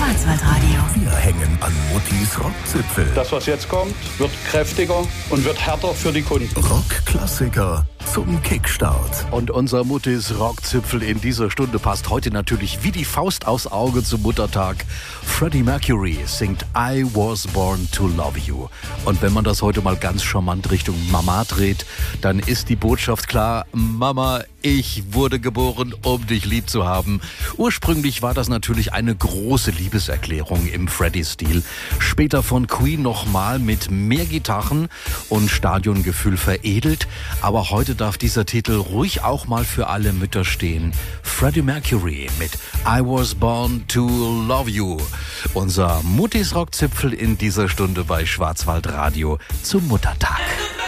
Schwarzwaldradio. Wir hängen an Muttis Rockzipfel. Das, was jetzt kommt, wird kräftiger und wird härter für die Kunden. Rockklassiker zum Kickstart. Und unser Muttis Rockzipfel in dieser Stunde passt heute natürlich wie die Faust aufs Auge zum Muttertag. Freddie Mercury singt I Was Born to Love You. Und wenn man das heute mal ganz charmant Richtung Mama dreht, dann ist die Botschaft klar: Mama, ich wurde geboren, um dich lieb zu haben. Ursprünglich war das natürlich eine große Liebeserklärung im Freddie-Stil. Später von Queen nochmal mit mehr Gitarren und Stadiongefühl veredelt. Aber heute darf dieser Titel ruhig auch mal für alle Mütter stehen. Freddie Mercury mit I Was Born to Love You. Unser Muttis Rockzipfel in dieser Stunde bei Schwarzwaldradio zum Muttertag.